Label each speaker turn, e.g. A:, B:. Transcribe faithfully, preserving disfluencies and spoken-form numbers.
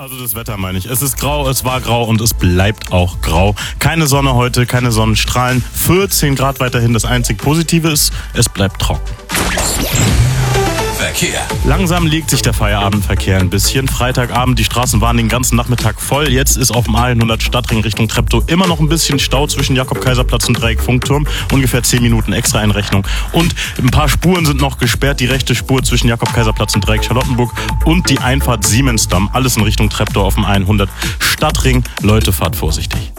A: Also das Wetter meine ich. Es ist grau, es war grau und es bleibt auch grau. Keine Sonne heute, keine Sonnenstrahlen. vierzehn Grad weiterhin. Das einzig Positive ist, es bleibt trocken.
B: Verkehr.
A: Langsam legt sich der Feierabendverkehr ein bisschen. Freitagabend, die Straßen waren den ganzen Nachmittag voll. Jetzt ist auf dem A hundert Stadtring Richtung Treptow immer noch ein bisschen Stau zwischen Jakob-Kaiser-Platz und Dreieck-Funkturm. Ungefähr zehn Minuten extra Einrechnung. Und ein paar Spuren sind noch gesperrt. Die rechte Spur zwischen Jakob-Kaiser-Platz und Dreieck-Charlottenburg und die Einfahrt Siemensdamm. Alles in Richtung Treptow auf dem A hundert Stadtring. Leute, fahrt vorsichtig.